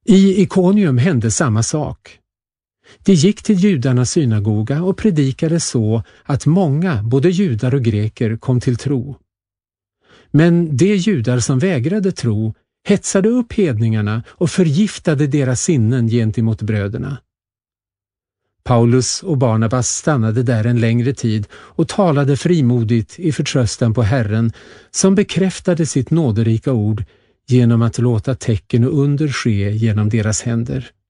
I Ikonium hände samma sak. De gick till judarnas synagoga och predikade så att många, både judar och greker, kom till tro. Men de judar som vägrade tro hetsade upp hedningarna och förgiftade deras sinnen gentemot bröderna. Paulus och Barnabas stannade där en längre tid och talade frimodigt i förtröstan på Herren, som bekräftade sitt nåderika ord genom att låta tecken och under ske genom deras händer.